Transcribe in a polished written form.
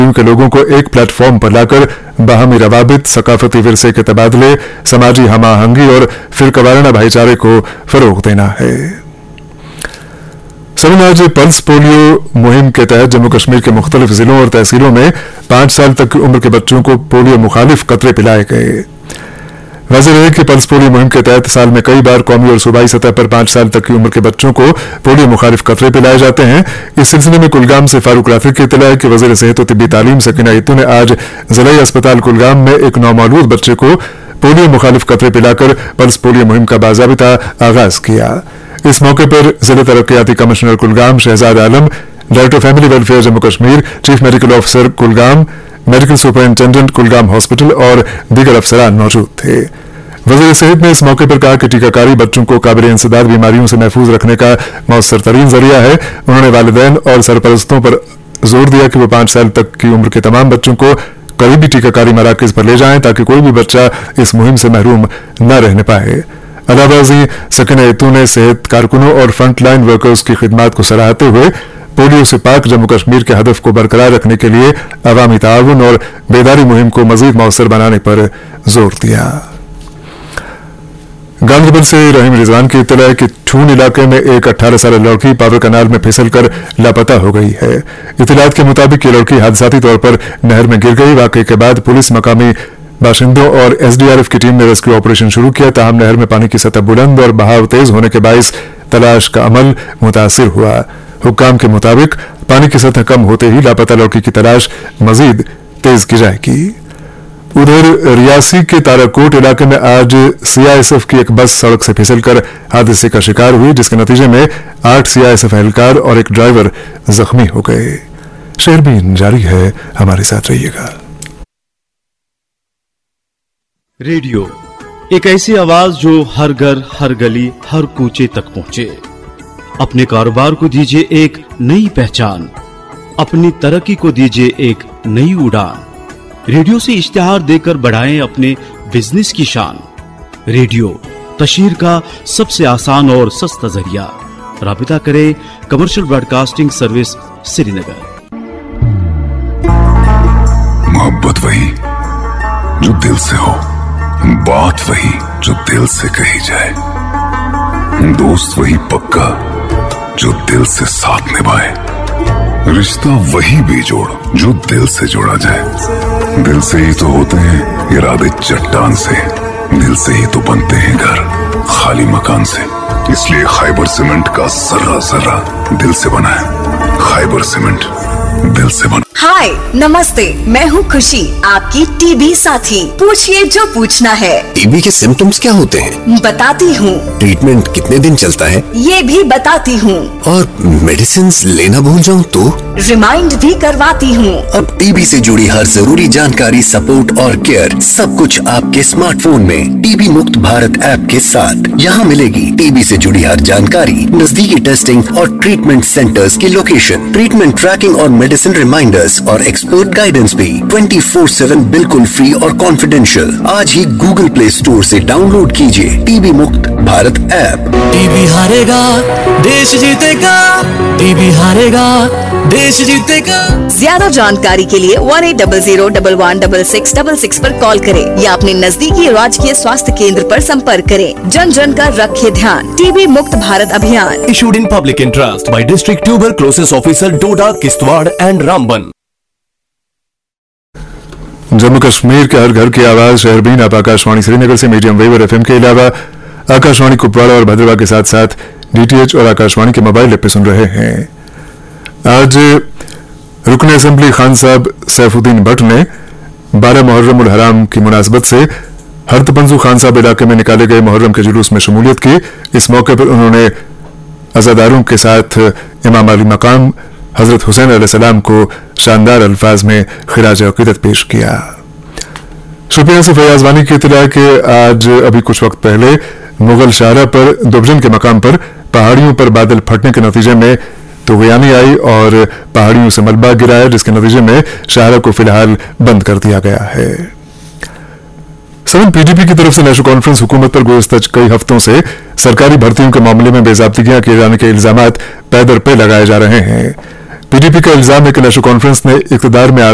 के लोगों को एक प्लेटफॉर्म पर लाकर बाहमी रवाबित, सकाफती विरसे के तबादले, समाजी हमाहंगी और फिरकवाराना भाईचारे को फरोग देना है। सभी आज पल्स पोलियो मुहिम के तहत जम्मू कश्मीर के मुख्तलिफ जिलों और तहसीलों में 5 साल तक की उम्र के बच्चों को पोलियो मुखालिफ कतरे पिलाए गए। वजह है कि पल्स पोलियो मुहिम के तहत साल में कई बार कौमी और सूबाई सतह पर 5 साल तक की उम्र के बच्चों को पोलियो मुखालिफ कतरे पिलाए जाते हैं। इस सिलसिले में कुलगाम से फारूक राफी की इत्तला है कि वजीर सेहत और तिब्बी तालीम सकीना इत्तू ने आज जिला अस्पताल कुलगाम में एक नौमौलूद बच्चे को पोलियो मुखालिफ कतरे पिलाकर पल्स पोलियो मुहिम का बाज़ाबिता आगाज किया। इस मौके पर जिला तरक्याती कमिश्नर कुलगाम शहजाद आलम, director family welfare Jammu Kashmir, chief medical officer Kulgam, medical superintendent Kulgam hospital और दीगर अफसरान मौजूद थे। वजीर सेहत ने इस मौके पर कहा कि टीकाकारी बच्चों को काबिल इंसदाद बीमारियों से महफूज रखने का मौसर तरीन जरिया है। उन्होंने वालिदैन और सरपरस्तों पर जोर दिया कि वो 5 साल तक की उम्र के तमाम बच्चों को करीबी टीकाकारी मराकज पर ले जाएं ताकि कोई भी बच्चा इस मुहिम से महरूम न रहने पाए। अलावाजी सकीना इत्तू ने सेहत कारकुनों और फ्रंटलाइन वर्कर्स की खिदमात को सराहते हुए पोलियो से पाक जम्मू कश्मीर के हदफ को बरकरार रखने के लिए अवामी ताउन और बेदारी मुहिम को मजीद मौसर बनाने पर जोर दिया। गांधरबल से रहीम रिजवान की इत्तला है कि ठून इलाके में एक 18 साल लड़की पावर कनाल में फिसलकर लापता हो गई है। इत्तलात के मुताबिक ये लड़की हादसाती तौर पर नहर में गिर गई। वाकई के बाद पुलिस, मकामी बाशिंदों और एसडीआरएफ की टीम ने रेस्क्यू ऑपरेशन शुरू किया। ताहम नहर में पानी की सतह बुलंद और बहाव तेज होने के बायस तलाश का अमल मुतासिर हुआ। हुक्काम के मुताबिक पानी की सतह कम होते ही लापता लड़की की तलाश मजीद तेज की जाएगी। उधर रियासी के ताराकोट इलाके में आज सीआईएसएफ की एक बस सड़क से फिसलकर हादसे का शिकार हुई, जिसके नतीजे में 8 सीआईएसएफ एहलकार और एक ड्राइवर जख्मी हो गए। शेरबीन जारी है, हमारे साथ रहिएगा। रेडियो एक ऐसी आवाज जो हर घर, हर गली, हर कूचे तक पहुंचे। अपने कारोबार को दीजिए एक नई पहचान, अपनी तरक्की को दीजिए एक नई उड़ान। रेडियो से इश्तिहार देकर बढ़ाएं अपने बिजनेस की शान। रेडियो तशहीर का सबसे आसान और सस्ता जरिया। राबिता करें कमर्शियल ब्रॉडकास्टिंग सर्विस, श्रीनगर। मोहब्बत वही जो दिल से हो, बात वही जो दिल से कही जाए, दोस्त वही पक्का जो दिल से साथ निभाए, रिश्ता वही बेजोड़ जो दिल से जोड़ा जाए। दिल से ही तो होते हैं इरादे चट्टान से, दिल से ही तो बनते हैं घर खाली मकान से। इसलिए खैबर सीमेंट का जर्रा जर्रा दिल से बना है। खैबर सीमेंट दिल से बना। हाय नमस्ते, मैं हूँ खुशी, आपकी टीबी साथी। पूछिए जो पूछना है। टीबी के सिम्टम्स क्या होते हैं? बताती हूँ। ट्रीटमेंट कितने दिन चलता है? ये भी बताती हूँ। और मेडिसिन्स लेना भूल जाऊँ तो? रिमाइंड भी करवाती हूँ। अब टीबी से जुड़ी हर जरूरी जानकारी, सपोर्ट और केयर सब कुछ आपके स्मार्टफोन में टीबी मुक्त भारत ऐप के साथ। यहाँ मिलेगी टीबी से जुड़ी हर जानकारी, नजदीकी टेस्टिंग और ट्रीटमेंट सेंटर्स की लोकेशन, ट्रीटमेंट ट्रैकिंग और मेडिसिन रिमाइंडर्स और एक्सपर्ट गाइडेंस भी 24/7 बिल्कुल फ्री और कॉन्फिडेंशियल। आज ही गूगल प्ले स्टोर से डाउनलोड कीजिए टीबी मुक्त भारत ऐप। टीबी हारेगा देश जीतेगा, टीबी हारेगा देश जीतेगा। ज्यादा जानकारी के लिए 1800116666 पर कॉल करें या अपने नजदीकी राजकीय स्वास्थ्य केंद्र पर संपर्क करें। जन जन का रखे ध्यान। टीबी मुक्त भारत अभियान। Issued in public interest by district tuberculosis officer Doda, Kishtwar and Ramban. Jammu Kashmir के हर घर की आवाज शहरबीन आप आकाशवाणी श्रीनगर से मीडियम वेव और एफएम के अलावा आकाशवाणी कुपवाड़ा और भद्रवाह के साथ साथ डीटीएच और आकाशवाणी के मोबाइल ऐप पे सुन रहे हैं। आज रुकन असेंबली खान साहब सैफुद्दीन भट्ट ने 12 मुहर्रम उल हराम की मुनासबत से हरतपंजू खान साहब इलाके में निकाले गए मुहर्रम के जुलूस में शमूलियत की। इस मौके पर उन्होंने अज़ादारों के साथ इमाम अली मकाम हजरत हुसैन अलैहिस्सलाम को शानदार अल्फाज में खिराज अकीदत पेश किया। शुपियां से फयाज वानी की इत्तला कि आज अभी कुछ वक्त पहले मुगल शाहरा पर दुबजन के मकाम पर पहाड़ियों पर बादल फटने के नतीजे में तुगयानी आई और पहाड़ियों से मलबा गिराया, जिसके नतीजे में शाहरा को फिलहाल बंद कर दिया गया है। सदन पीडीपी की तरफ से नेशनल कॉन्फ्रेंस हुकूमत पर गुज़िश्ता कई हफ्तों से सरकारी भर्तियों के मामले में बेज़ाब्तियां किए जाने के इल्जामात पैदर पे लगाए जा रहे हैं। पीडीपी का इल्जाम है कि नेशनल कॉन्फ्रेंस ने इक़्तिदार में